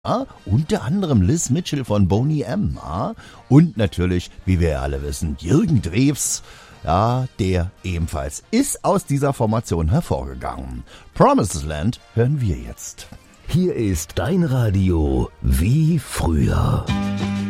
Unter anderem Liz Mitchell von Boney M. Und natürlich, wie wir ja alle wissen, Jürgen Drews, ja, der ebenfalls ist aus dieser Formation hervorgegangen. Promised Land hören wir jetzt. Hier ist dein Radio wie früher.